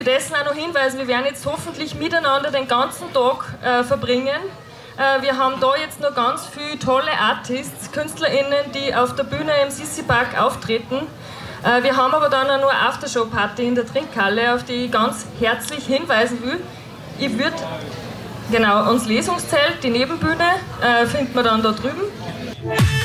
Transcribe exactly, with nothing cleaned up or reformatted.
Dessen auch noch hinweisen, wir werden jetzt hoffentlich miteinander den ganzen Tag äh, verbringen. Äh, wir haben da jetzt noch ganz viele tolle Artists, KünstlerInnen, die auf der Bühne im Sissi Park auftreten. Äh, wir haben aber dann auch noch eine Aftershow-Party in der Trinkhalle, auf die ich ganz herzlich hinweisen will. Ich würde, genau, uns Lesungszelt, die Nebenbühne, äh, findet man dann da drüben.